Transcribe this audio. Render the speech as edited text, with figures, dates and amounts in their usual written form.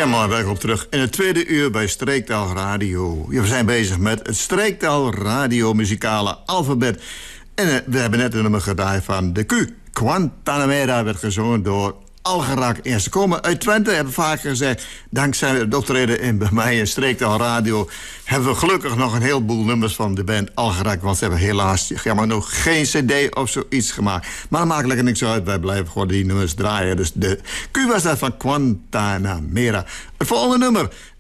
Ja, maar welkom terug in het tweede uur bij Streektaal Radio. We zijn bezig met het Streektaal Radio muzikale alfabet. En we hebben net een nummer gedaan van de Q. Guantanamera werd gezongen door Algerak. En ze komen uit Twente, hebben vaak gezegd. Dankzij het optreden bij mij in Streektaal Radio hebben we gelukkig nog een heleboel nummers van de band Algerak. Want ze hebben helaas jammer nog geen cd of zoiets gemaakt. Maar dat maakt lekker niks uit. Wij blijven gewoon die nummers draaien. Dus de Q was dat van Guantanamera. Het volgende nummer